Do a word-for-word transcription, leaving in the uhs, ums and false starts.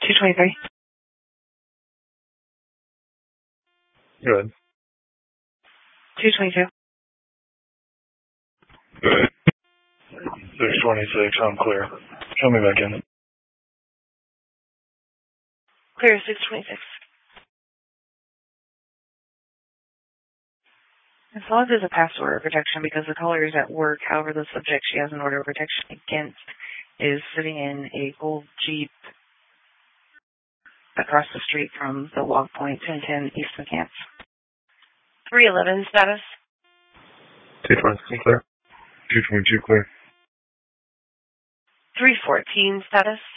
two twenty-three. Good. two twenty-two. Good. six twenty-six, I'm clear. Show me back in. Clear six twenty-six. As long as there's a past order of protection, because the caller is at work, however, the subject she has an order of protection against is sitting in a gold Jeep across the street from the Log Point, ten ten East McCants. three eleven status. two twenty-two clear. two twenty-two clear. three fourteen status.